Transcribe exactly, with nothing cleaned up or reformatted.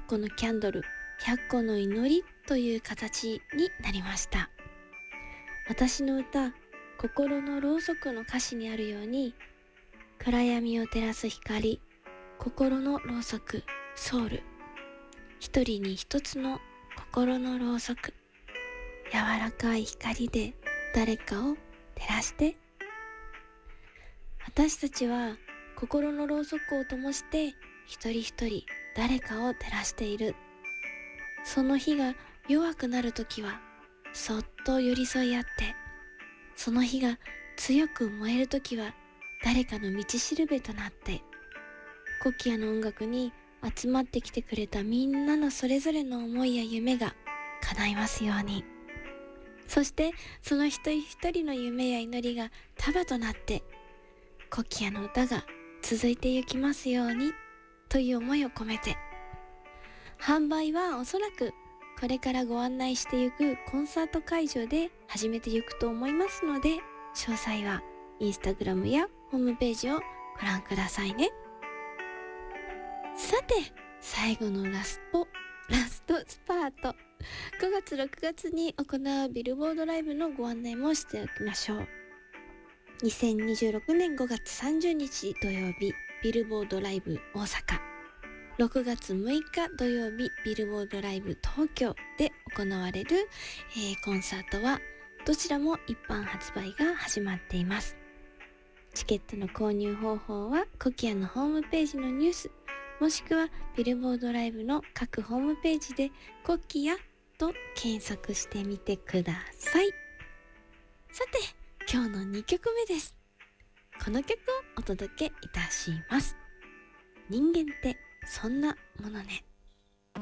個のキャンドル、ひゃっこの祈りという形になりました。私の歌、心のろうそくの歌詞にあるように、暗闇を照らす光、心のろうそく、ソウル。一人に一つの心のろうそく。柔らかい光で誰かを照らして。私たちは心のろうそくを灯して一人一人誰かを照らしている。その火が弱くなるときはそっと寄り添い合って、その火が強く燃えるときは誰かの道しるべとなって、コキアの音楽に集まってきてくれたみんなのそれぞれの思いや夢が叶いますように。そしてその一人一人の夢や祈りが束となって、コキアの歌が続いてゆきますようにという思いを込めて、販売はおそらくこれからご案内してゆくコンサート会場で始めてゆくと思いますので、詳細はインスタグラムやホームページをご覧くださいね。さて、最後のラスト、ラストスパート。ごがつろくがつに行うビルボードライブのご案内もしておきましょう。にせんにじゅうろくねんごがつさんじゅうにち土曜日、ビルボードライブ大阪。ろくがつむいか土曜日、ビルボードライブ東京で行われる、えー、コンサートはどちらも一般発売が始まっています。チケットの購入方法はコキアのホームページのニュース、もしくはビルボードライブの各ホームページでコキアと検索してみてください。さて、今日のにきょくめです。この曲をお届けいたします。人間ってそんなものね。